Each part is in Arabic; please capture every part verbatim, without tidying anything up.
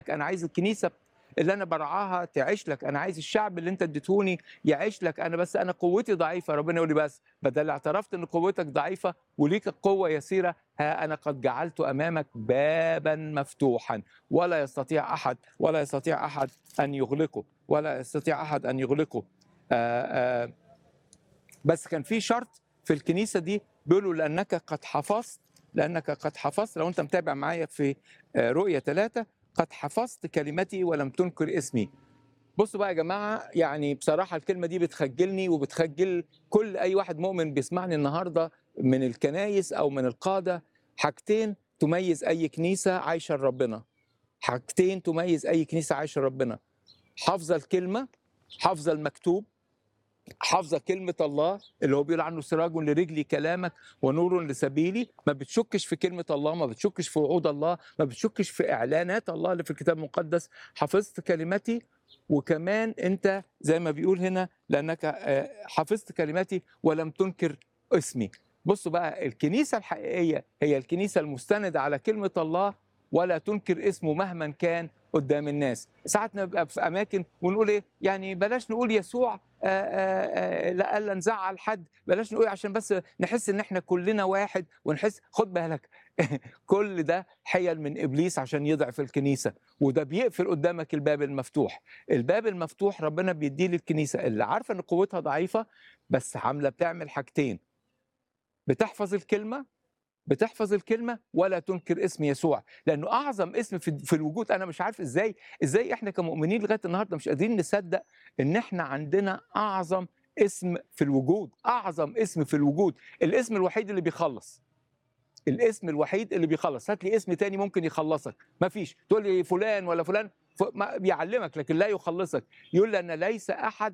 أنا عايز الكنيسة اللي أنا بارعاها تعيش لك، أنا عايز الشعب اللي أنت اديتهوني يعيش لك، أنا بس أنا قوتي ضعيفة. ربنا يقول لي بس بدل اعترفت إن قوتك ضعيفة وليك قوة يسيرة، ها أنا قد جعلت أمامك بابا مفتوحا ولا يستطيع أحد ولا يستطيع أحد أن يغلقه ولا يستطيع أحد أن يغلقه. آآ آآ بس كان في شرط في الكنيسة دي، بيقولوا لأنك قد حفظت لأنك قد حفظت لو أنت متابع معايا في آآ رؤيا ثلاثة، قد حفظت كلمتي ولم تنكر اسمي. بصوا بقى يا جماعة، يعني بصراحة الكلمة دي بتخجلني وبتخجل كل أي واحد مؤمن بيسمعني النهاردة من الكنايس أو من القادة. حاجتين تميز أي كنيسة عايشة لربنا، حاجتين تميز أي كنيسة عايشة لربنا: حافظة الكلمة، حافظة المكتوب، حافظه كلمه الله اللي هو بيقول عنه سراج لرجلي كلامك ونور لسبيلي. ما بتشكش في كلمه الله، ما بتشكش في وعود الله، ما بتشكش في اعلانات الله اللي في الكتاب المقدس. حفظت كلمتي، وكمان انت زي ما بيقول هنا لانك آه، حفظت كلمتي ولم تنكر اسمي. بصوا بقى، الكنيسه الحقيقيه هي الكنيسه المستنده على كلمه الله ولا تنكر اسمه مهما كان قدام الناس. ساعات نبقى في اماكن ونقول ايه، يعني بلاش نقول يسوع لألا نزعل حد، بلاش نقول عشان بس نحس ان احنا كلنا واحد ونحس. خد بالك كل ده حيل من ابليس عشان يضعف الكنيسه، وده بيقفل قدامك الباب المفتوح. الباب المفتوح ربنا بيديه للكنيسه اللي عارفه ان قوتها ضعيفه، بس عامله بتعمل حاجتين: بتحفظ الكلمه بتحفظ الكلمه ولا تنكر اسم يسوع، لانه اعظم اسم في في الوجود. انا مش عارف ازاي ازاي احنا كمؤمنين لغايه النهارده مش قادرين نصدق ان احنا عندنا اعظم اسم في الوجود. اعظم اسم في الوجود، الاسم الوحيد اللي بيخلص، الاسم الوحيد اللي بيخلص. هات لي اسم تاني ممكن يخلصك، ما فيش. تقول لي فلان ولا فلان، ف... ما بيعلمك لكن لا يخلصك. يقول لنا ليس احد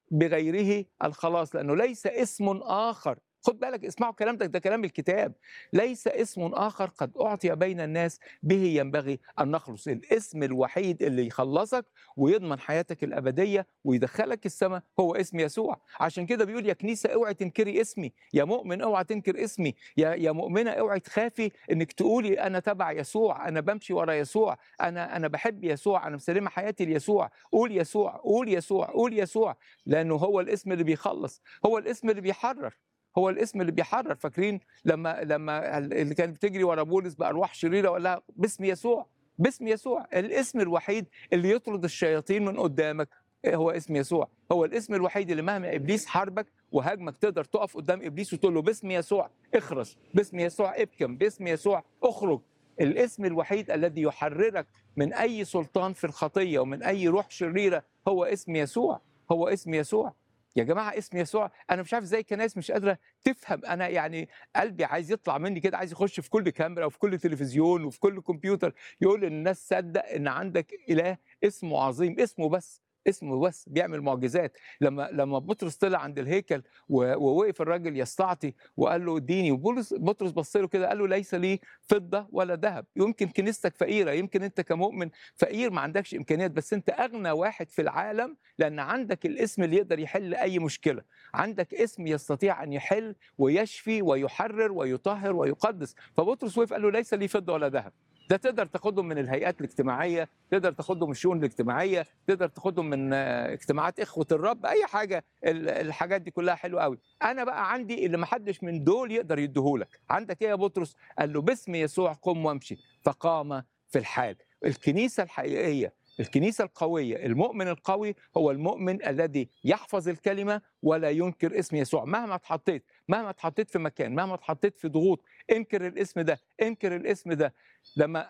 بغيره الخلاص، لانه ليس اسم اخر. خد بالك، اسمعوا الكلام ده، ده كلام الكتاب. ليس اسم اخر قد اعطي بين الناس به ينبغي ان نخلص. الاسم الوحيد اللي يخلصك ويضمن حياتك الابديه ويدخلك السماء هو اسم يسوع. عشان كده بيقول يا كنيسه اوعي تنكري اسمي، يا مؤمن اوعى تنكر اسمي، يا يا مؤمنه اوعي تخافي انك تقولي انا تبع يسوع، انا بمشي ورا يسوع، انا انا بحب يسوع، انا مسلمه حياتي ليسوع. قول يسوع، قول يسوع، قول يسوع، لانه هو الاسم اللي بيخلص، هو الاسم اللي بيحرر، هو الاسم اللي بيحرر. فاكرين لما لما اللي كانت بتجري ورا بولس بارواح شريره وقال لها باسم يسوع، باسم يسوع. الاسم الوحيد اللي يطرد الشياطين من قدامك هو اسم يسوع. هو الاسم الوحيد اللي مهما ابليس حاربك وهاجمك تقدر تقف قدام ابليس وتقول له باسم يسوع اخرس، باسم يسوع ابكم، باسم يسوع اخرج. الاسم الوحيد الذي يحررك من اي سلطان في الخطيه ومن اي روح شريره هو اسم يسوع، هو اسم يسوع. يا جماعه اسم يسوع، انا مش عارف ازاي الكنائس مش قادره تفهم. انا يعني قلبي عايز يطلع مني كده، عايز يخش في كل كاميرا وفي كل تلفزيون وفي كل كمبيوتر يقول للناس صدق ان عندك اله اسمه عظيم، اسمه بس، اسمه بس بيعمل معجزات. لما لما بطرس طلع عند الهيكل ووقف الراجل يستعطي وقال له اديني، وبولس بطرس بص له كده قال له ليس لي فضه ولا ذهب. يمكن كنيستك فقيره، يمكن انت كمؤمن فقير ما عندكش امكانيات، بس انت اغنى واحد في العالم لان عندك الاسم اللي يقدر يحل اي مشكله. عندك اسم يستطيع ان يحل ويشفي ويحرر ويطهر ويقدس. فبطرس وقف قال له ليس لي فضه ولا ذهب. ده تقدر تاخدهم من الهيئات الاجتماعيه، تقدر تاخدهم من الشؤون الاجتماعيه، تقدر تاخدهم من اجتماعات اخوه الرب، اي حاجه. الحاجات دي كلها حلوه قوي. انا بقى عندي اللي ما حدش من دول يقدر يديهولك. عندك ايه يا بطرس؟ قال له باسم يسوع قم وامشي، فقام في الحال. الكنيسه الحقيقيه، الكنيسه القويه، المؤمن القوي هو المؤمن الذي يحفظ الكلمه ولا ينكر اسم يسوع. مهما اتحطيت، مهما اتحطيت في مكان، مهما اتحطيت في ضغوط، انكر الاسم ده، انكر الاسم ده. لما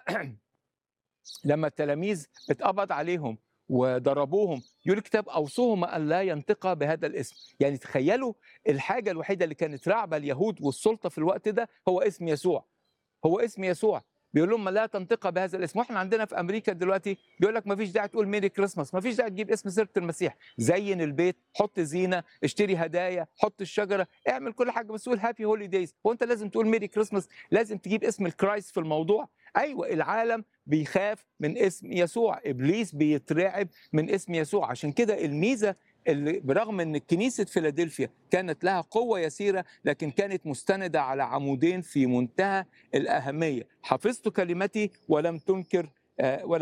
لما التلاميذ اتقبض عليهم وضربوهم يقول الكتاب اوصوهم ان لا ينطق بهذا الاسم. يعني تخيلوا، الحاجه الوحيده اللي كانت راعبه اليهود والسلطه في الوقت ده هو اسم يسوع، هو اسم يسوع. بيقول لهم لا تنطق بهذا الاسم. واحنا عندنا في امريكا دلوقتي بيقول لك ما فيش داعي تقول ميري كريسماس، ما فيش داعي تجيب اسم سيره المسيح. زين البيت، حط زينه، اشتري هدايا، حط الشجره، اعمل كل حاجه، بس قول هابي هولي دايز. هو انت لازم تقول ميري كريسماس؟ لازم تجيب اسم الكرايست في الموضوع؟ ايوه، العالم بيخاف من اسم يسوع، ابليس بيترعب من اسم يسوع. عشان كده الميزه اللي برغم ان كنيسه فيلادلفيا كانت لها قوه يسيره لكن كانت مستنده على عمودين في منتهى الاهميه: حفظت كلمتي ولم تنكر آه،